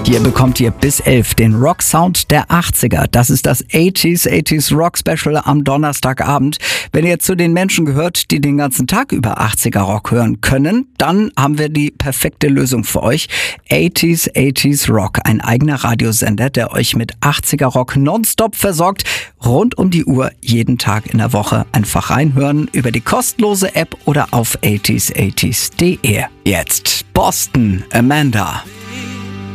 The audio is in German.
Hier bekommt ihr bis 11 den Rock-Sound der 80er. Das ist das 80s Rock Special am Donnerstagabend. Wenn ihr zu den Menschen gehört, die den ganzen Tag über 80er Rock hören können, dann haben wir die perfekte Lösung für euch. 80s Rock, ein eigener Radiosender, der euch mit 80er Rock nonstop versorgt. Rund um die Uhr, jeden Tag in der Woche. Einfach reinhören über die kostenlose App oder auf 80s80s.de. Jetzt Boston, Amanda.